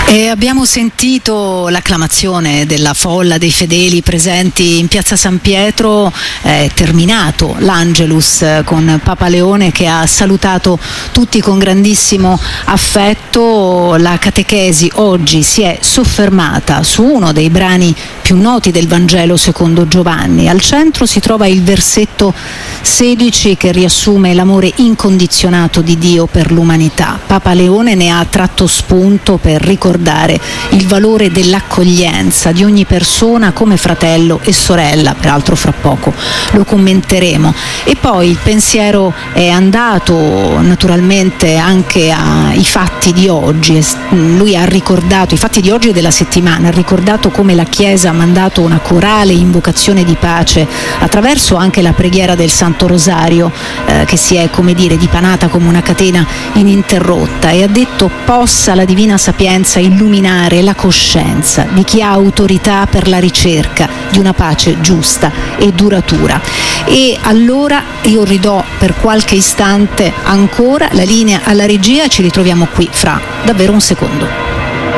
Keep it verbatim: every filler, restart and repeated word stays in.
E abbiamo sentito l'acclamazione della folla dei fedeli presenti in piazza San Pietro. È terminato l'Angelus con Papa Leone che ha salutato tutti con grandissimo affetto. La catechesi oggi si è soffermata su uno dei brani più noti del Vangelo secondo Giovanni. Al centro si trova il versetto sedici che riassume l'amore incondizionato di Dio per l'umanità. Papa Leone ne ha tratto spunto per ricordare il valore dell'accoglienza di ogni persona come fratello e sorella, peraltro fra poco lo commenteremo. E poi il pensiero è andato naturalmente anche ai fatti di oggi. Lui ha ricordato i fatti di oggi e della settimana, ha ricordato come la Chiesa ha mandato una corale invocazione di pace attraverso anche la preghiera del Santo Rosario eh, che si è, come dire, dipanata come una catena ininterrotta, e ha detto: possa la Divina Sapienza illuminare la coscienza di chi ha autorità per la ricerca di una pace giusta e duratura. E allora io ridò per qualche istante ancora la linea alla regia, ci ritroviamo qui fra davvero un secondo.